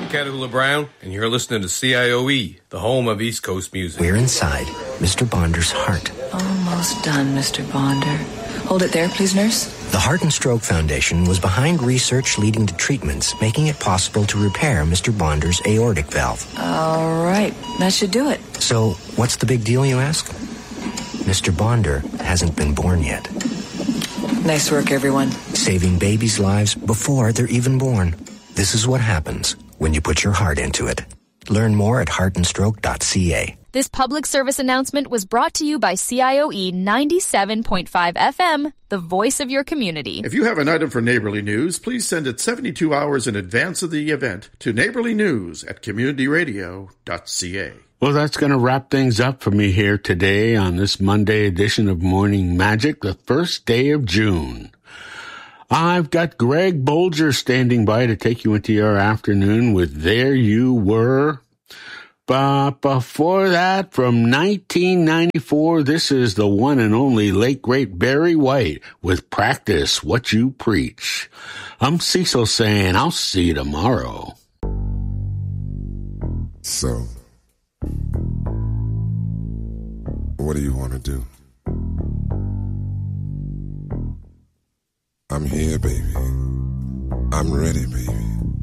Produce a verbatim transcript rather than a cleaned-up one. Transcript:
Caterpillar Brown, and you're listening to C I O E, the home of East Coast music. We're inside Mister Bonder's heart. Almost done, Mister Bonder. Hold it there, please, nurse. The Heart and Stroke Foundation was behind research leading to treatments, making it possible to repair Mister Bonder's aortic valve. All right, that should do it. So, what's the big deal, you ask? Mister Bonder hasn't been born yet. Nice work, everyone. Saving babies' lives before they're even born. This is what happens when you put your heart into it. Learn more at heart and stroke dot c a. This public service announcement was brought to you by C I O E ninety-seven point five F M, the voice of your community. If you have an item for Neighborly News, please send it seventy-two hours in advance of the event to neighborly news at community radio dot c a. Well, that's going to wrap things up for me here today on this Monday edition of Morning Magic, the first day of June. I've got Greg Bolger standing by to take you into your afternoon with There You Were. But before that, from nineteen ninety-four, this is the one and only late great Barry White with Practice What You Preach. I'm Cecil saying I'll see you tomorrow. So, what do you want to do? I'm here, baby. I'm ready, baby.